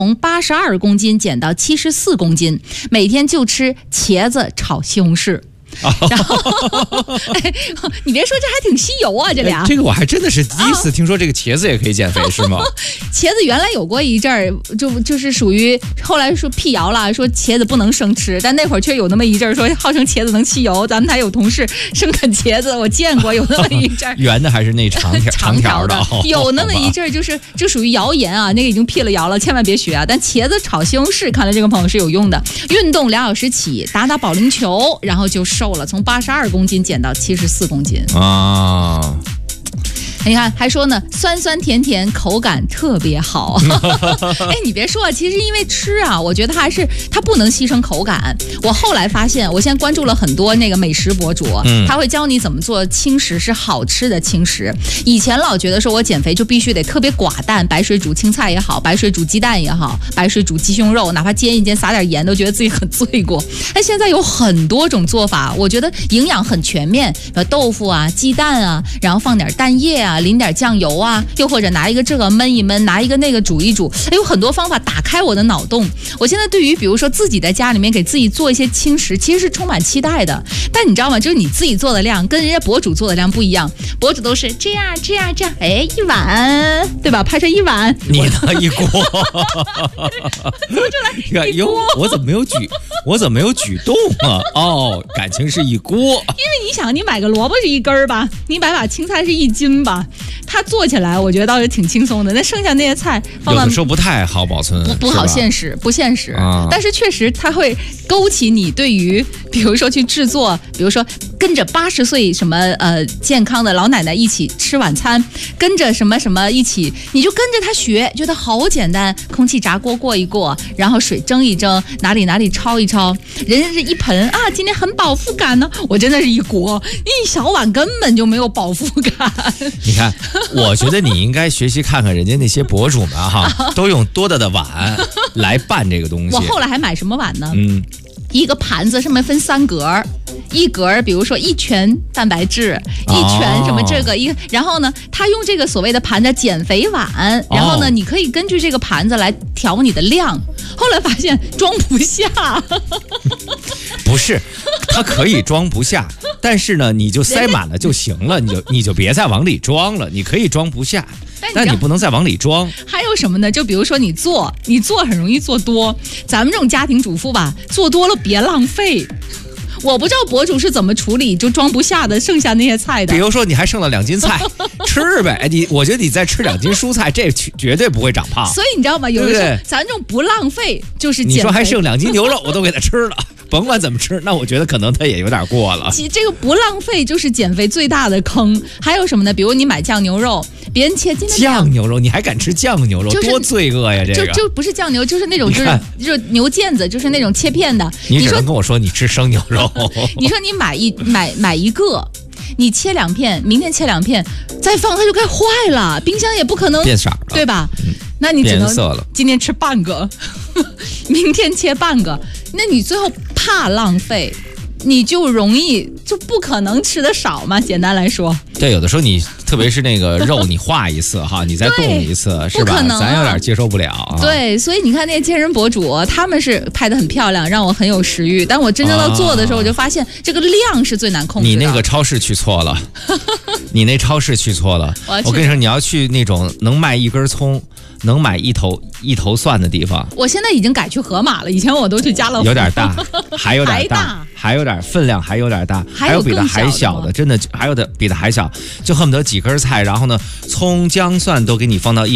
从82公斤减到74公斤，每天就吃茄子炒西红柿。然后，你别说，这还挺吸油啊，这俩。 这个我还真的是第一次听说，这个茄子也可以减肥，是吗？ 茄子原来有过一阵儿，就是属于后来说辟谣了，说茄子不能生吃，但那会儿却有那么一阵儿说号称茄子能吸油，咱们台有同事生啃茄子，我见过有那么一阵儿。 圆的还是那长条的？ 有那么一阵儿，就属于谣言啊，那个已经辟了谣了，千万别学啊。但茄子炒西红柿，看来这个朋友是有用的。运动2小时起，打保龄球，然后就瘦了，从82公斤减到74公斤啊！你看，还说呢，酸酸甜甜，口感特别好。哎，你别说啊，其实因为吃啊，我觉得它不能牺牲口感。我后来发现，我现在关注了很多那个美食博主，他会教你怎么做轻食是好吃的轻食。以前老觉得说我减肥就必须得特别寡淡，白水煮青菜也好，白水煮鸡蛋也好，白水煮鸡胸肉，哪怕煎一煎撒点盐都觉得自己很罪过。但现在有很多种做法，我觉得营养很全面，豆腐啊、鸡蛋啊，然后放点蛋液啊，淋点酱油啊，又或者拿一个这个焖一焖，拿一个那个煮一煮，有很多方法打开我的脑洞。我现在对于比如说自己在家里面给自己做一些轻食，其实是充满期待的。但你知道吗？就是你自己做的量跟人家博主做的量不一样，博主都是这样，哎，一碗，对吧？拍成一碗， 你呢一锅， 怎么就来一锅？ 我怎么没有举动啊？哦，感情是一锅。因为你想，你买个萝卜是一根吧，你买把青菜是1斤吧，它做起来我觉得倒是挺轻松的。那剩下那些菜放到有的时候不太好保存， 不好现实，不现实。但是确实它会勾起你对于比如说去制作，比如说跟着80岁什么健康的老奶奶一起吃晚餐，跟着什么什么一起，你就跟着他学，觉得好简单。空气炸锅过一过，然后水蒸一蒸，哪里焯一焯，人家是一盆啊，今天很饱腹感呢。我真的是一锅，一小碗根本就没有饱腹感。 你看，我觉得你应该学习看看人家那些博主们哈，都用多大的碗来拌这个东西。 我后来还买什么碗呢？一个盘子上面分3格，一格比如说1拳蛋白质，1拳什么这个然后呢，他用这个所谓的盘子减肥碗，然后呢，你可以根据这个盘子来调你的量。后来发现装不下， 不是，它可以装不下，但是呢，你就塞满了就行了，你就别再往里装了，你可以装不下。但你不能再往里装。 还有什么呢？就比如说你做很容易做多，咱们这种家庭主妇吧，做多了别浪费。我不知道博主是怎么处理就装不下的剩下那些菜的。 比如说你还剩了2斤菜，吃呗。我觉得你再吃2斤蔬菜，这绝对不会长胖。 所以你知道吗？有的时候咱这种不浪费就是减肥。 你说还剩2斤牛肉，我都给他吃了。甭管怎么吃，那我觉得可能它也有点过了。 这个不浪费就是减肥最大的坑。还有什么呢？比如你买酱牛肉，别人切酱牛肉，你还敢吃酱牛肉，多罪恶呀！这个就不是酱牛，就是那种就是牛腱子，就是那种切片的。 你只能跟我说你吃生牛肉。 你说你买一个，你切2片，明天切2片，再放它就该坏了，冰箱也不可能变色了， 对吧？那你只能今天吃半个，明天切半个，那你最后怕浪费，你就容易就不可能吃得少嘛。简单来说， 对，有的时候你特别是那个肉，你化一次哈，你再冻一次，是吧？咱有点接受不了。 对，所以你看那些健身博主，他们是拍得很漂亮，让我很有食欲。但我真正到做的时候，我就发现这个量是最难控制的。 你那个超市去错了，你那超市去错了。我跟你说，你要去那种能卖1根葱，能买一头蒜的地方。 我现在已经改去盒马了，以前我都去家乐福。 有点大，还有点大，还有点分量，还有点大，还有比它还小的，真的还有的比它还小，就恨不得几根菜，然后呢，葱姜蒜都给你放到